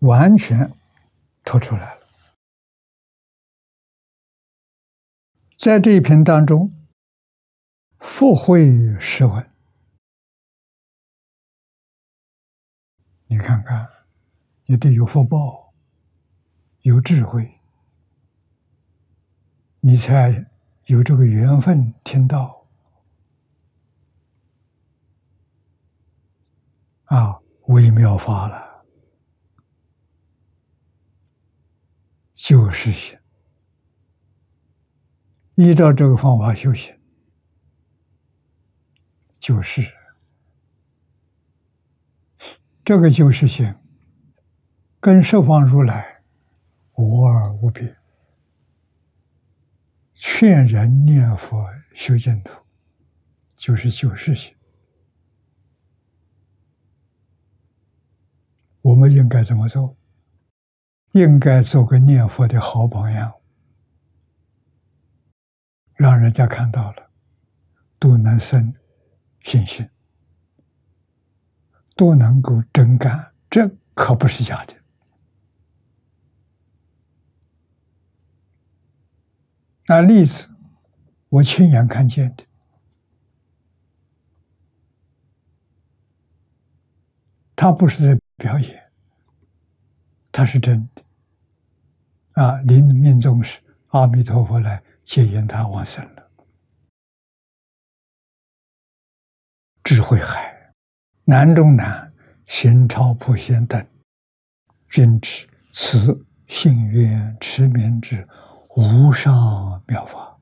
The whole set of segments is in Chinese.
完全脱出来了。在这一篇当中，复会实闻，你看看，你得有福报，有智慧，你才有这个缘分听到微妙法了，就是行。依照这个方法修行，就是这个就是行，跟十方如来无二无别。劝人念佛修净土，就是就是行。我们应该怎么做？应该做个念佛的好榜样，让人家看到了，都能生信心，都能够真干，这可不是假的。那例子，我亲眼看见的，他不是在表演，他是真的。临命终时，阿弥陀佛来接引他往生了。智慧海，难中难，行超普贤等，均知此信愿持名之无上妙法。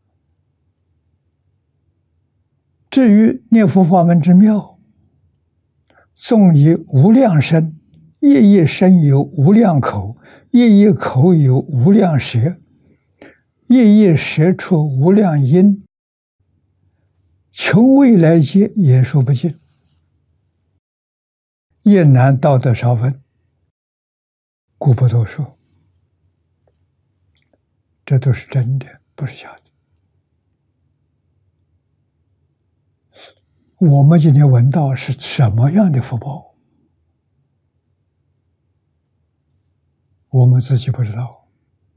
至于念佛法门之妙，纵以无量身，夜夜身有无量口，夜夜口有无量舌，夜夜舌出无量音，穷未来劫也说不尽，也难道得少分，故不多说。这都是真的，不是假的。我们今天闻到是什么样的福报，我们自己不知道，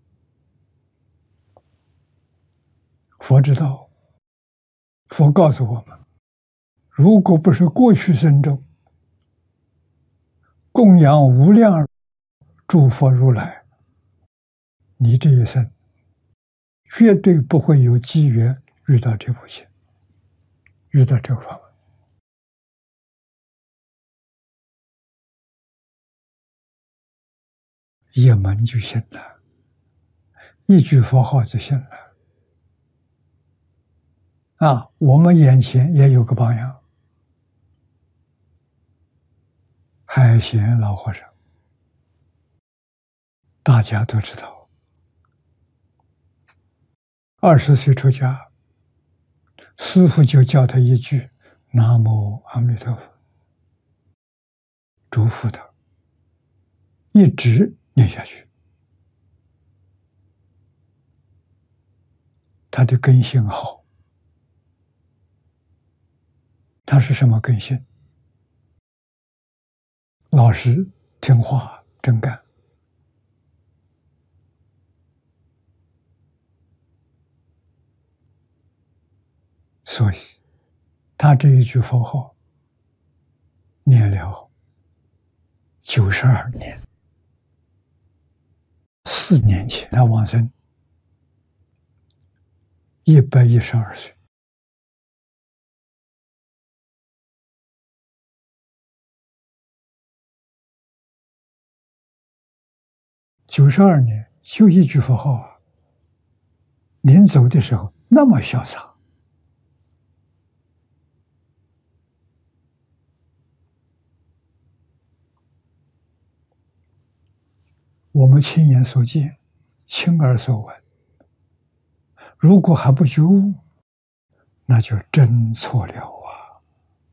佛知道。佛告诉我们，如果不是过去生中供养无量诸佛如来，你这一生绝对不会有机缘遇到这部经，遇到这个法门。一门就信了，一句佛号就信了。我们眼前也有个榜样，海贤老和尚，大家都知道，20岁出家，师父就教他一句南无阿弥陀佛，嘱咐他一直念下去。他的根性好，他是什么根性？老实、听话、真干。所以，他这一句佛号念了92年，4年前他往生，112岁。92年修一句佛号临走的时候那么潇洒。我们亲眼所见，亲耳所闻，如果还不觉悟，那就真错了。